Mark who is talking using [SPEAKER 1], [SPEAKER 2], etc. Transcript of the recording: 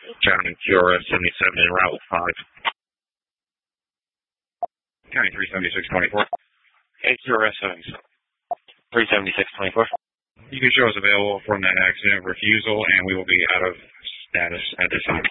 [SPEAKER 1] County QRS 77 en route 5. County 37624.
[SPEAKER 2] Hey, QRS 37624.
[SPEAKER 1] You can show us available from that accident refusal, and we will be out of status at this time.